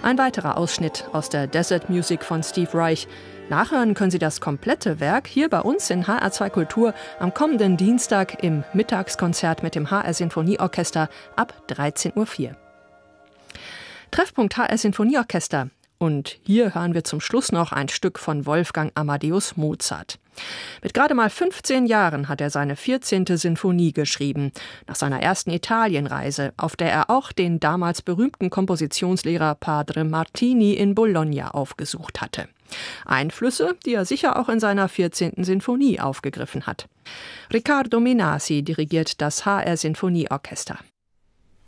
Ein weiterer Ausschnitt aus der Desert Music von Steve Reich. Nachhören können Sie das komplette Werk hier bei uns in HR2 Kultur am kommenden Dienstag im Mittagskonzert mit dem HR Sinfonieorchester ab 13:04 Uhr. Treffpunkt HR Sinfonieorchester. Und hier hören wir zum Schluss noch ein Stück von Wolfgang Amadeus Mozart. Mit gerade mal 15 Jahren hat er seine 14. Sinfonie geschrieben, nach seiner ersten Italienreise, auf der er auch den damals berühmten Kompositionslehrer Padre Martini in Bologna aufgesucht hatte. Einflüsse, die er sicher auch in seiner 14. Sinfonie aufgegriffen hat. Riccardo Menasi dirigiert das HR Sinfonieorchester.